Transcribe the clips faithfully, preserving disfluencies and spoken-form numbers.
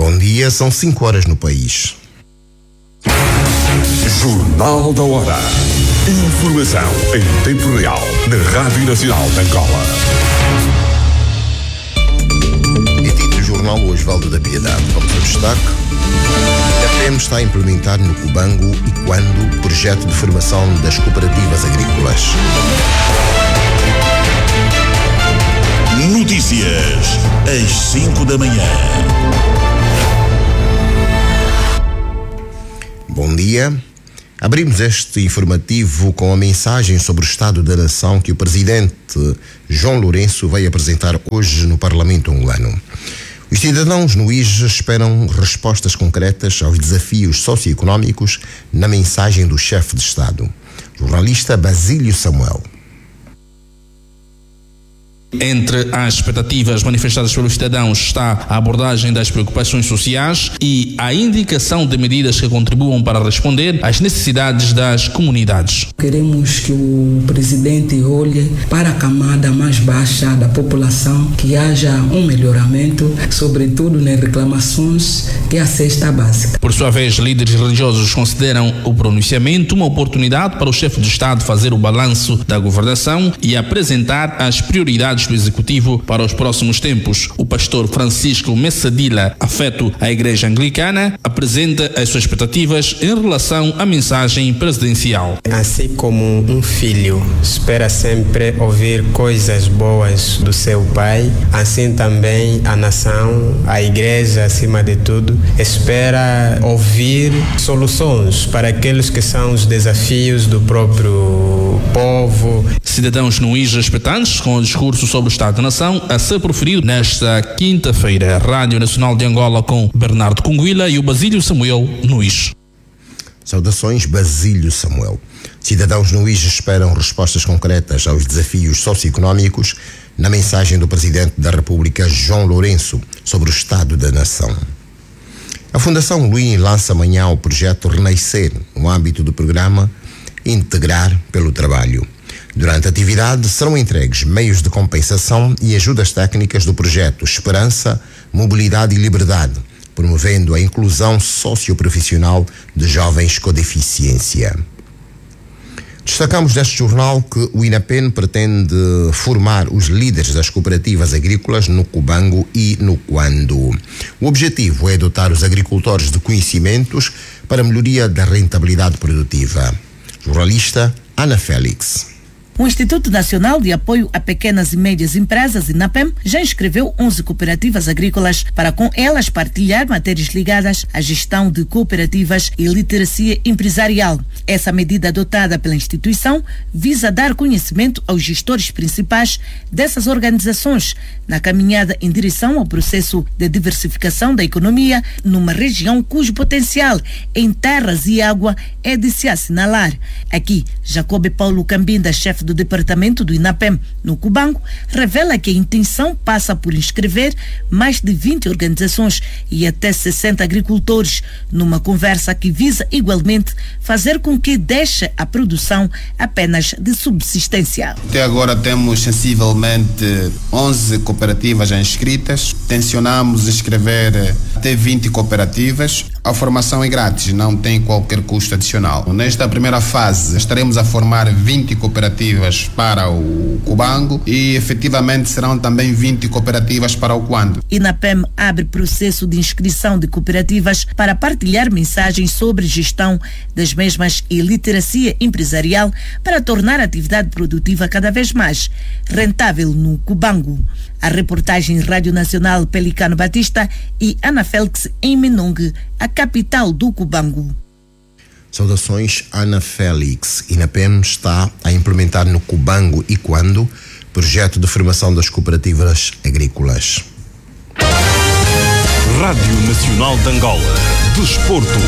Bom dia, são cinco horas no país. Jornal da Hora. Informação em tempo real na Rádio Nacional de Angola. Edito o jornal Osvaldo da Piedade. Vamos ao destaque. A P E M está a implementar no Cubango e Quando projeto de formação das cooperativas agrícolas. Notícias às cinco da manhã. Bom dia. Abrimos este informativo com a mensagem sobre o estado da nação que o presidente João Lourenço veio apresentar hoje no Parlamento angolano. Os cidadãos no I J esperam respostas concretas aos desafios socioeconómicos na mensagem do chefe de Estado. Jornalista Basílio Samuel. Entre as expectativas manifestadas pelos cidadãos está a abordagem das preocupações sociais e a indicação de medidas que contribuam para responder às necessidades das comunidades. Queremos que o presidente olhe para a camada mais baixa da população, que haja um melhoramento, sobretudo nas reclamações, que é a cesta básica. Por sua vez, líderes religiosos consideram o pronunciamento uma oportunidade para o chefe de Estado fazer o balanço da governação e apresentar as prioridades do Executivo para os próximos tempos. O pastor Francisco Messadila, afeto à Igreja Anglicana, apresenta as suas expectativas em relação à mensagem presidencial. Assim como um filho espera sempre ouvir coisas boas do seu pai, assim também a nação, a Igreja acima de tudo, espera ouvir soluções para aqueles que são os desafios do próprio povo. Cidadãos no I J expectantes com o discurso sobre o Estado da Nação a ser proferido nesta quinta-feira. Rádio Nacional de Angola com Bernardo Conguila e o Basílio Samuel no I J. Saudações, Basílio Samuel. Cidadãos no I J esperam respostas concretas aos desafios socioeconómicos na mensagem do Presidente da República, João Lourenço, sobre o Estado da Nação. A Fundação Luís lança amanhã o projeto Renascer, no âmbito do programa Integrar pelo Trabalho. Durante a atividade serão entregues meios de compensação e ajudas técnicas do projeto Esperança, Mobilidade e Liberdade, promovendo a inclusão socioprofissional de jovens com deficiência. Destacamos neste jornal que o INAPEN pretende formar os líderes das cooperativas agrícolas no Cubango e no Quando. O objetivo é dotar os agricultores de conhecimentos para a melhoria da rentabilidade produtiva. Jornalista Ana Félix. O Instituto Nacional de Apoio a Pequenas e Médias Empresas, INAPEM, já inscreveu onze cooperativas agrícolas para com elas partilhar matérias ligadas à gestão de cooperativas e literacia empresarial. Essa medida adotada pela instituição visa dar conhecimento aos gestores principais dessas organizações na caminhada em direção ao processo de diversificação da economia numa região cujo potencial em terras e água é de se assinalar. Aqui, Jacob Paulo Cambinda, chefe do departamento do INAPEM no Cubango, revela que a intenção passa por inscrever mais de vinte organizações e até sessenta agricultores numa conversa que visa igualmente fazer com que deixe a produção apenas de subsistência. Até agora temos sensivelmente onze cooperativas já inscritas. Tencionamos inscrever até vinte cooperativas. A formação é grátis, não tem qualquer custo adicional. Nesta primeira fase estaremos a formar vinte cooperativas para o Cubango e efetivamente serão também vinte cooperativas para o Quando. INAPEM abre processo de inscrição de cooperativas para partilhar mensagens sobre gestão das mesmas e literacia empresarial para tornar a atividade produtiva cada vez mais rentável no Cubango. A reportagem Rádio Nacional Pelicano Batista e Ana Félix em Menongue, a capital do Cubango. Saudações, Ana Félix. INAPEM está a implementar no Cubango e Quando projeto de formação das cooperativas agrícolas. Rádio Nacional de Angola. Desporto.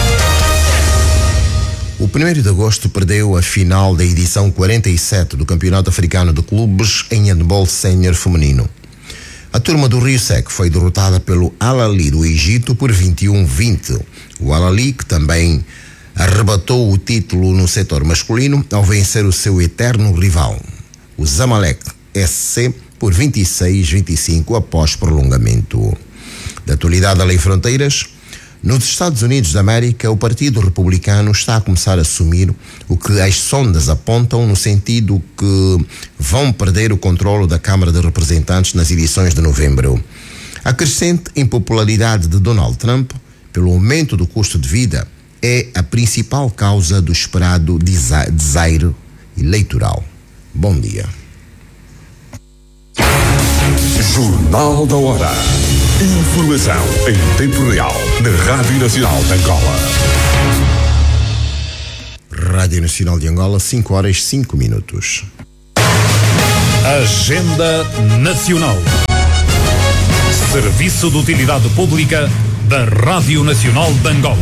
O primeiro de agosto perdeu a final da edição quarenta e sete do Campeonato Africano de Clubes em handball sénior feminino. A turma do Rio Sec foi derrotada pelo Al Ahly do Egito por vinte e um a vinte. O Al Ahly, que também arrebatou o título no setor masculino ao vencer o seu eterno rival, o Zamalek S C, por vinte e seis a vinte e cinco após prolongamento. Da atualidade além fronteiras, nos Estados Unidos da América, o Partido Republicano está a começar a assumir o que as sondas apontam no sentido que vão perder o controle da Câmara de Representantes nas eleições de novembro. A crescente impopularidade de Donald Trump, pelo aumento do custo de vida, é a principal causa do esperado desaire eleitoral. Bom dia. Jornal da Hora. Informação em tempo real na Rádio Nacional de Angola. Rádio Nacional de Angola, cinco horas e cinco minutos. Agenda Nacional. Serviço de Utilidade Pública da Rádio Nacional de Angola.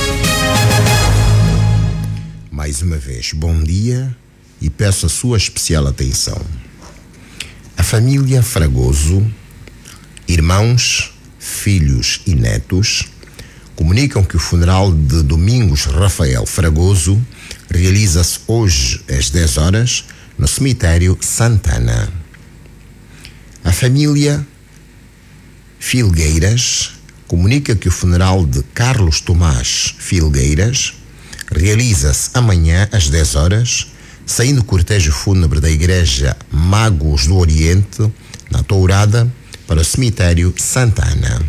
Mais uma vez, bom dia e peço a sua especial atenção. A família Fragoso, irmãos, filhos e netos comunicam que o funeral de Domingos Rafael Fragoso realiza-se hoje às dez horas no cemitério Santana. A família Filgueiras comunica que o funeral de Carlos Tomás Filgueiras realiza-se amanhã às dez horas, saindo o cortejo fúnebre da Igreja Magos do Oriente, na Tourada, para o cemitério Santana.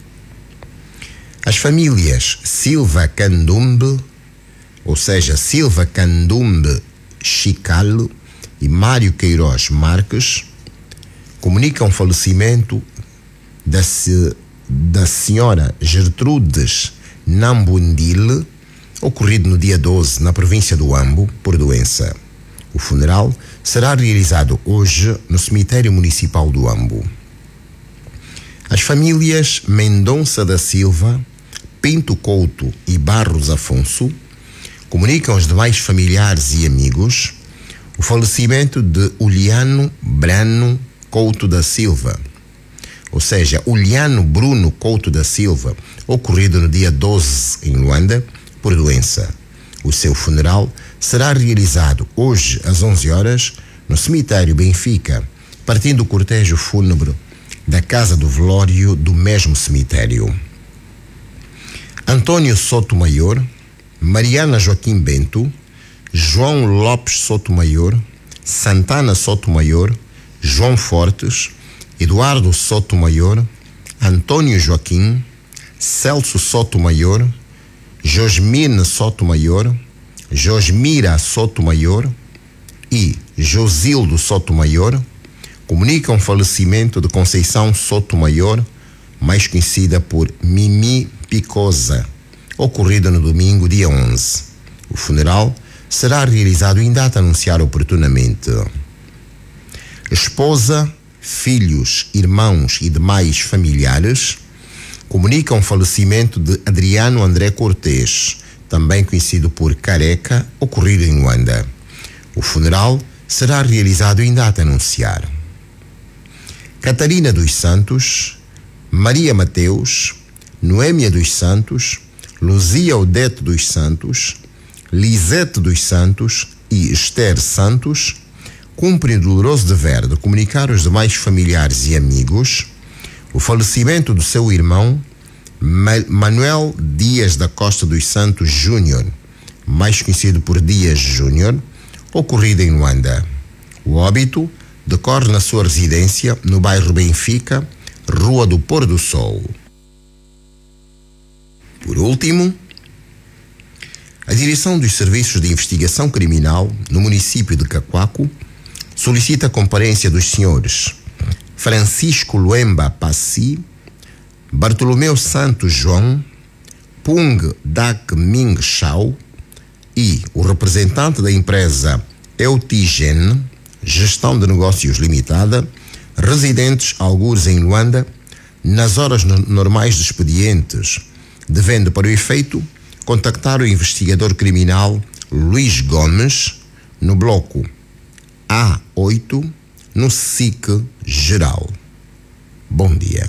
As famílias Silva Candumbe, ou seja, Silva Candumbe Chicalo e Mário Queiroz Marques, comunicam o falecimento da, da senhora Gertrudes Nambundile, ocorrido no dia doze na província do Ambo, por doença. O funeral será realizado hoje no cemitério municipal do Ambo. As famílias Mendonça da Silva, Pinto Couto e Barros Afonso comunicam aos demais familiares e amigos o falecimento de Uliano Brano Couto da Silva, ou seja, Uliano Bruno Couto da Silva, ocorrido no dia doze em Luanda, por doença. O seu funeral será realizado hoje às onze horas no cemitério Benfica, partindo o cortejo fúnebre da Casa do Velório do mesmo cemitério. Antônio Sotomayor, Mariana Joaquim Bento, João Lopes Sotomayor, Santana Sotomayor, João Fortes, Eduardo Sotomayor, Antônio Joaquim, Celso Sotomayor, Josmine Sotomayor, Josmira Sotomayor e Josildo Sotomayor comunicam o falecimento de Conceição Sotomayor, mais conhecida por Mimi Picosa, ocorrida no domingo, dia onze. O funeral será realizado em data a anunciar oportunamente. Esposa, filhos, irmãos e demais familiares comunicam o falecimento de Adriano André Cortes, também conhecido por Careca, ocorrido em Luanda. O funeral será realizado em data a anunciar. Catarina dos Santos, Maria Mateus, Noêmia dos Santos, Luzia Odete dos Santos, Lisete dos Santos e Esther Santos cumprem o doloroso dever de comunicar aos demais familiares e amigos o falecimento do seu irmão Manuel Dias da Costa dos Santos Júnior, mais conhecido por Dias Júnior, ocorrido em Luanda. O óbito decorre na sua residência no bairro Benfica, Rua do Pôr do Sol. Por último, a Direção dos Serviços de Investigação Criminal no município de Cacoaco solicita a comparência dos senhores Francisco Luemba Passi, Bartolomeu Santos João, Pung Dak Ming Shao e o representante da empresa Eutigen, Gestão de Negócios Limitada, residentes algures em Luanda, nas horas normais de expedientes, devendo para o efeito contactar o investigador criminal Luís Gomes no bloco A oito, no S I C Geral. Bom dia.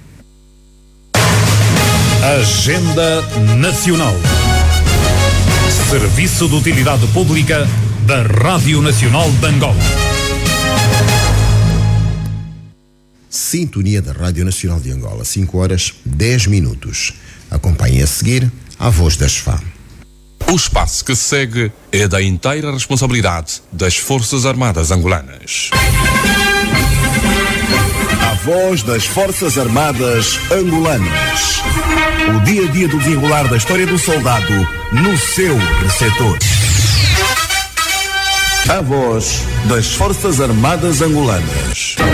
Agenda Nacional. Serviço de Utilidade Pública da Rádio Nacional de Angola. sintonia da Rádio Nacional de Angola, cinco horas dez minutos. Acompanhe a seguir a Voz das F A M. O espaço que se segue é da inteira responsabilidade das Forças Armadas Angolanas. A Voz das Forças Armadas Angolanas. O dia a dia do desenrolar da história do soldado no seu receptor. A Voz das Forças Armadas Angolanas.